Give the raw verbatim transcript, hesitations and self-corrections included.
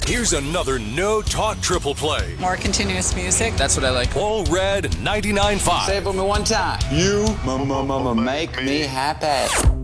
Here's another No Talk triple play. More continuous music. That's what I like. All Red ninety-nine point five. Say it for me one time. You m- m- m- make me happy.